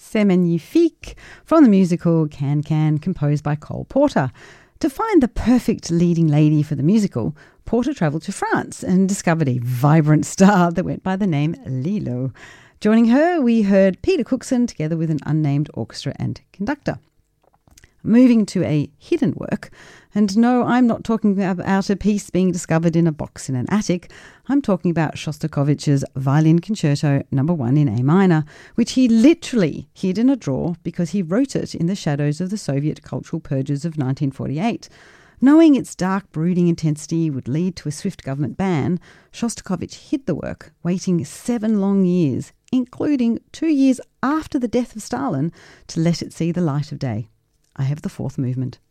C'est Magnifique from the musical Can-Can, composed by Cole Porter. To find the perfect leading lady for the musical, Porter travelled to France and discovered a vibrant star that went by the name Lilo. Joining her, we heard Peter Cookson together with an unnamed orchestra and conductor. Moving to a hidden work, and no, I'm not talking about a piece being discovered in a box in an attic. I'm talking about Shostakovich's Violin Concerto No. 1 in A minor, which he literally hid in a drawer because he wrote it in the shadows of the Soviet cultural purges of 1948. Knowing its dark, brooding intensity would lead to a swift government ban, Shostakovich hid the work, waiting 7 long years, including 2 years after the death of Stalin, to let it see the light of day. I have the fourth movement.